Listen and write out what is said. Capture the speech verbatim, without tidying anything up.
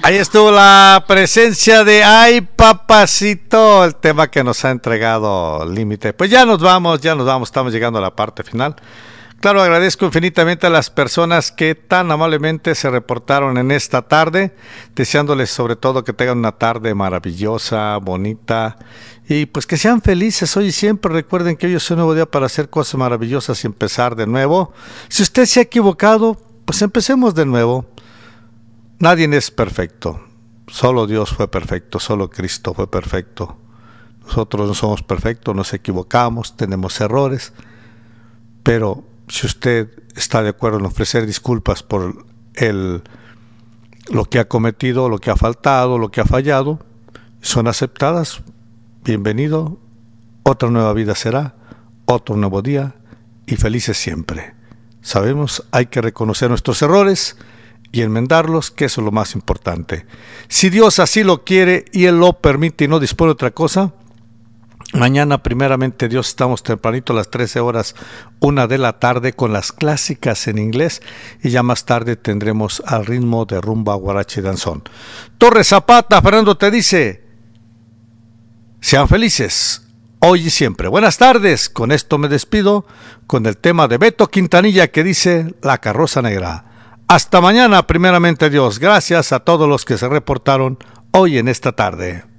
Ahí estuvo la presencia de Ay Papacito, el tema que nos ha entregado Límite. Pues ya nos vamos, ya nos vamos, estamos llegando a la parte final. Claro, agradezco infinitamente a las personas que tan amablemente se reportaron en esta tarde, deseándoles sobre todo que tengan una tarde maravillosa, bonita, y pues que sean felices hoy y siempre. Recuerden que hoy es un nuevo día para hacer cosas maravillosas y empezar de nuevo. Si usted se ha equivocado, pues empecemos de nuevo. Nadie es perfecto, solo Dios fue perfecto, solo Cristo fue perfecto. Nosotros no somos perfectos, nos equivocamos, tenemos errores, pero si usted está de acuerdo en ofrecer disculpas por el, lo que ha cometido, lo que ha faltado, lo que ha fallado, son aceptadas, bienvenido, otra nueva vida será, otro nuevo día y felices siempre. Sabemos, hay que reconocer nuestros errores y enmendarlos, que eso es lo más importante. Si Dios así lo quiere y Él lo permite y no dispone de otra cosa, mañana primeramente Dios estamos tempranito a las trece horas, una de la tarde con las clásicas en inglés y ya más tarde tendremos al ritmo de rumba, guaracha y danzón. Torres Zapata, Fernando te dice, sean felices hoy y siempre. Buenas tardes, con esto me despido con el tema de Beto Quintanilla que dice La Carroza Negra. Hasta mañana, primeramente Dios. Gracias a todos los que se reportaron hoy en esta tarde.